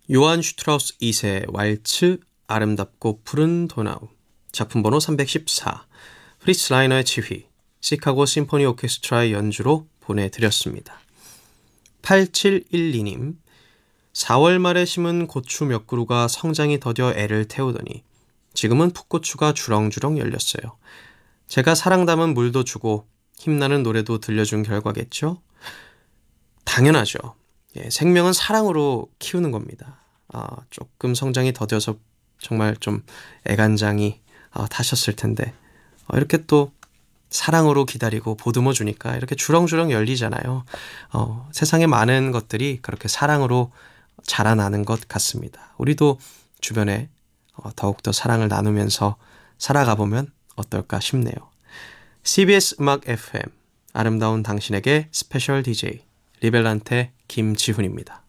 요한 슈트라우스 2세 왈츠 아름답고 푸른 도나우 작품 번호 314 프리츠 라이너의 지휘 시카고 심포니 오케스트라의 연주로 보내드렸습니다. 8712님 4월 말에 심은 고추 몇 그루가 성장이 더뎌 애를 태우더니 지금은 풋고추가 주렁주렁 열렸어요. 제가 사랑 담은 물도 주고 힘나는 노래도 들려준 결과겠죠? 당연하죠. 예, 생명은 사랑으로 키우는 겁니다. 조금 성장이 더뎌서 정말 좀 애간장이 타셨을 텐데 이렇게 또 사랑으로 기다리고 보듬어 주니까 이렇게 주렁주렁 열리잖아요. 세상의 많은 것들이 그렇게 사랑으로 자라나는 것 같습니다. 우리도 주변에 더욱더 사랑을 나누면서 살아가 보면 어떨까 싶네요. CBS 음악 FM 아름다운 당신에게 스페셜 DJ 리벨란테 김지훈입니다.